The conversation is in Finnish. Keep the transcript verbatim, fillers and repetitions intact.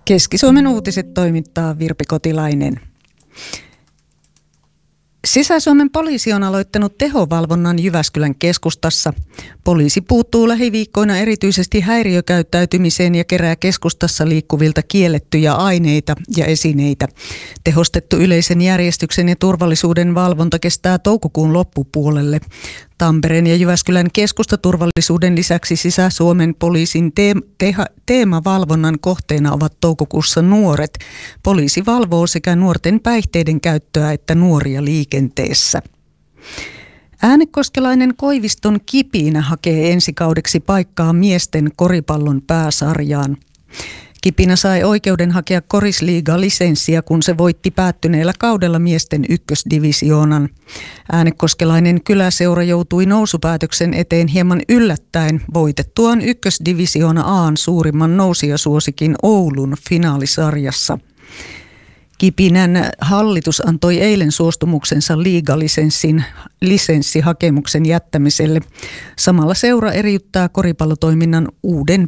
Keski-Suomen uutiset toimittaa Virpi Kotilainen. Sisä-Suomen poliisi on aloittanut tehovalvonnan Jyväskylän keskustassa. Poliisi puuttuu lähiviikkoina erityisesti häiriökäyttäytymiseen ja kerää keskustassa liikkuvilta kiellettyjä aineita ja esineitä. Tehostettu yleisen järjestyksen ja turvallisuuden valvonta kestää toukokuun loppupuolelle. Tampereen ja Jyväskylän keskustaturvallisuuden lisäksi Sisä-Suomen poliisin te- teemavalvonnan kohteena ovat toukokuussa nuoret. Poliisi valvoo sekä nuorten päihteiden käyttöä että nuoria liikenteessä. Äänekoskelainen Koiviston Kipinä hakee ensi kaudeksi paikkaa miesten koripallon pääsarjaan. Kipinä sai oikeuden hakea Korisliiga-lisenssiä, kun se voitti päättyneellä kaudella miesten ykkösdivisioonan. Äänekoskelainen kyläseura joutui nousupäätöksen eteen hieman yllättäen voitettuaan ykkösdivisioona A:n suurimman nousijasuosikin Oulun finaalisarjassa. Kipinän hallitus antoi eilen suostumuksensa liigalisenssin lisenssihakemuksen jättämiselle. Samalla seura eriyttää koripallotoiminnan uuden